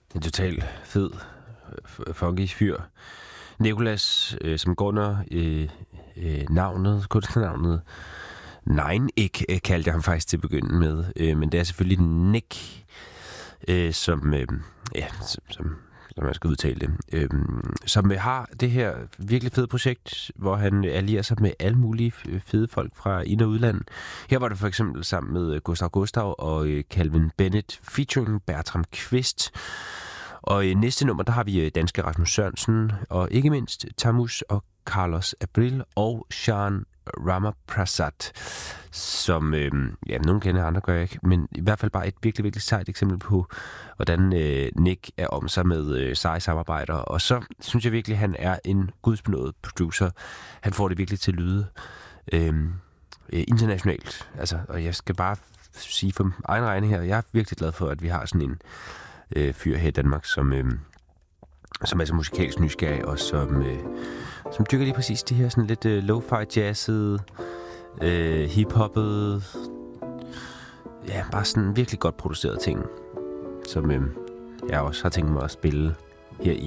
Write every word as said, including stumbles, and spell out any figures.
En total fed, funky fyr. Nicholas, øh, som går under øh, øh, navnet, kunstnernavnet Nine Ick, øh, kaldte jeg ham faktisk til at begynde med. Øh, men det er selvfølgelig Nick, øh, som, øh, ja, som, som, som man skal udtale det, øh, som har det her virkelig fede projekt, hvor han allierer sig med alle mulige fede folk fra ind- og udland. Her var det for eksempel sammen med Gustav Gustav og Calvin Bennett, featuring Bertram Kvist. Og i næste nummer, der har vi danske Rasmus Sørensen, og ikke mindst Tamus og Carlos Abril og Sean Ramaprasad, som, øh, ja, nogen kender, andre gør jeg ikke, men i hvert fald bare et virkelig, virkelig sejt eksempel på, hvordan øh, Nick er om sig med øh, seje samarbejder. Og så synes jeg virkelig, han er en gudsbenået producer. Han får det virkelig til at lyde øh, internationalt. Altså, og jeg skal bare sige for egen regning her, jeg er virkelig glad for, at vi har sådan en øh, fyr her i Danmark, som, øh, som er så musikalsk nysgerrig, og som, øh, som dyrker lige præcis de her sådan lidt øh, lo-fi jazzede, øh, hip-hoppede, ja, bare sådan virkelig godt producerede ting, som øh, jeg også har tænkt mig at spille her i